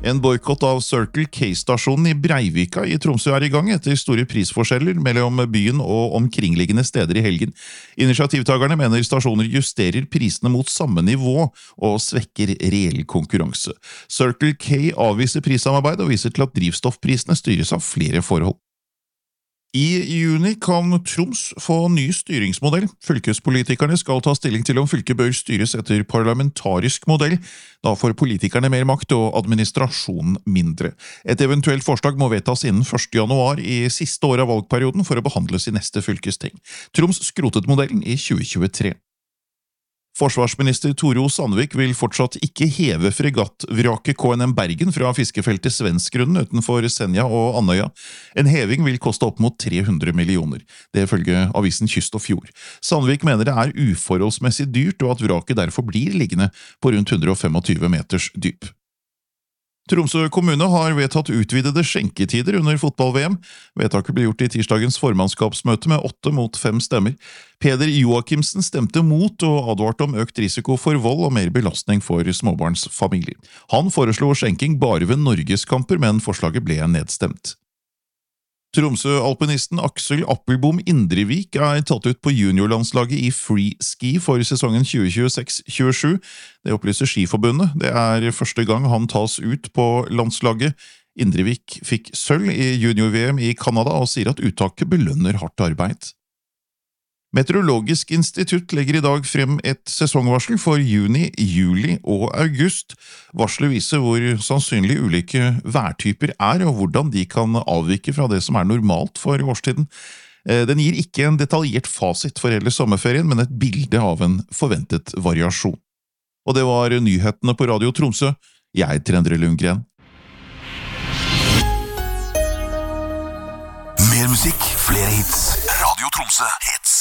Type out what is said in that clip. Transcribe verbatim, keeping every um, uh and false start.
En boykott av Circle K-stasjonen i Breivika i Tromsø er i gang etter store prisforskjeller mellom byen og omkringliggende steder i helgen. Initiativtagerne mener stasjoner justerer prisene mot samme nivå og svekker reell konkurranse. Circle K avviser prissamarbeid og viser til at drivstoffprisene styres av flere forhold. I juni kan Troms få ny styringsmodell. Fylkespolitikerne skal ta stilling til om fylket bør styres etter parlamentarisk modell. Da får politikerne mer makt og administrasjonen mindre. Et eventuelt forslag må vedtas innen første januar i siste år av valgperioden for å behandles i neste fylkesting. Troms skrotet modellen i tjue tjuetre. Forsvarsminister Tore O. Sandvik vil fortsatt ikke heve fregattvraket K N M Bergen fra fiskefeltet Svenskgrunnen utenfor Senja og Andøya. En heving vil koste opp mot tre hundre millioner. Det følger avisen Kyst og Fjord. Sandvik mener det er uforholdsmessig dyrt og at vraket derfor blir liggende på rundt hundre og tjuefem meters dyp. Tromsø kommune har vedtatt utvidede skjenketider under fotball-V M. Vedtaket ble gjort i tirsdagens formannskapsmøte med åtte mot fem stemmer. Peder Joakimsen stemte mot og advarte om økt risiko for vold og mer belastning for småbarnsfamilier. Han foreslo skjenking bare ved norgeskamper, men forslaget ble nedstemt. Tromsø-alpinisten Aksel Appelbom Indrevik er tatt ut på juniorlandslaget i freeski for sesongen tjue tjueseks tjuesju. Det opplyser Skiforbundet. Det er første gang han tas ut på landslaget. Indrevik fikk sølv i junior-V M i Kanada og sier at uttaket belønner hardt arbeid. Meteorologisk institutt legger i dag frem et sesongvarsel for juni, juli og august. Varselet viser hvor sannsynlig ulike værtyper er og hvordan de kan avvike fra det som er normalt for årstiden. Den gir ikke en detaljert fasit for hele sommerferien, men et bilde av en forventet variasjon. Og det var nyhetene på Radio Tromsø. Jeg heter Endre Lundgren. Mer musikk, flere hits. Radio Tromsø, hits.